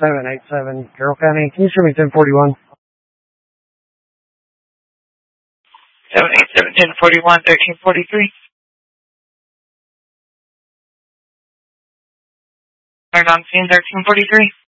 787 Carroll County. Can you show me 1041? 787 1041 1343. Turn on scene 1343.